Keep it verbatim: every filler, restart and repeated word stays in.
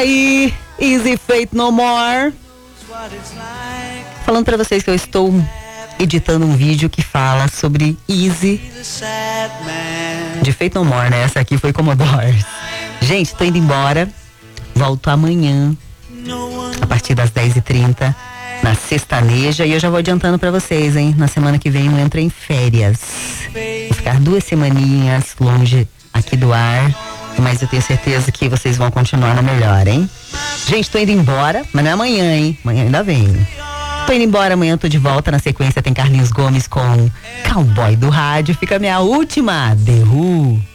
aí, Easy Faith No More. Falando pra vocês que eu estou editando um vídeo que fala sobre Easy de Faith No More, né? Essa aqui foi Commodores. Gente, tô indo embora. Volto amanhã a partir das dez e trinta na Sextaneja, e eu já vou adiantando pra vocês, hein? Na semana que vem eu entro em férias. Vou ficar duas semaninhas longe aqui do ar, mas eu tenho certeza que vocês vão continuar na melhor, hein? Gente, tô indo embora, mas não é amanhã, hein? Amanhã ainda vem. Tô indo embora, amanhã tô de volta. Na sequência tem Carlinhos Gomes com Cowboy do Rádio. Fica a minha última, The Who.